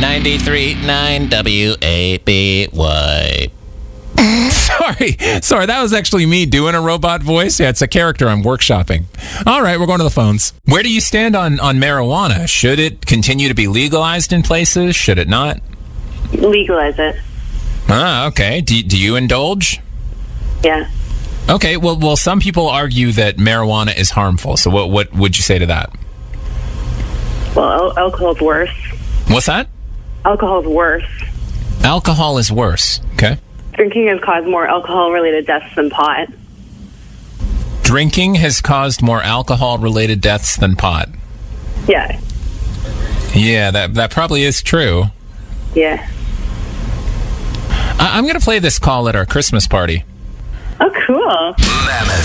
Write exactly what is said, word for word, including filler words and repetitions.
ninety-three point nine W A B Y. Sorry, sorry, that was actually me doing a robot voice. Yeah, it's a character I'm workshopping. All right, we're going to the phones. Where do you stand on, on marijuana? Should it continue to be legalized in places? Should it not? Legalize it. Ah, okay. Do, do you indulge? Yeah. Okay, well, well, some people argue that marijuana is harmful. So what, what would you say to that? Well, al- alcohol's worse. What's that? Alcohol's worse. Alcohol is worse. Okay. Drinking has caused more alcohol-related deaths than pot. Drinking has caused more alcohol-related deaths than pot. Yeah. Yeah, that that probably is true. Yeah. I, I'm going to play this call at our Christmas party. Oh, cool. Mammoth.